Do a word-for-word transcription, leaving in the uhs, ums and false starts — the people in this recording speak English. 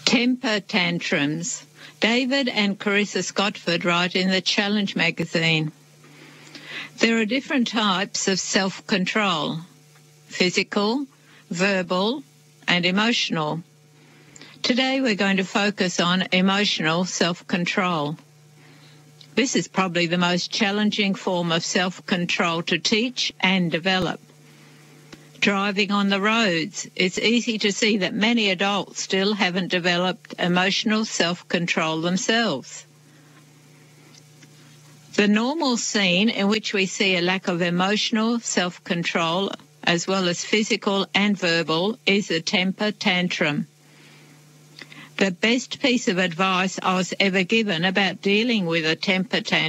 Temper tantrums. David and Carissa Scottford write in the Challenge magazine. There are different types of self-control: physical, verbal, and emotional. Today we're going to focus on emotional self-control. This is probably the most challenging form of self-control to teach and develop. Driving on the roads, it's easy to see that many adults still haven't developed emotional self-control themselves. The normal scene in which we see a lack of emotional self-control, as well as physical and verbal, is a temper tantrum. The best piece of advice I was ever given about dealing with a temper tantrum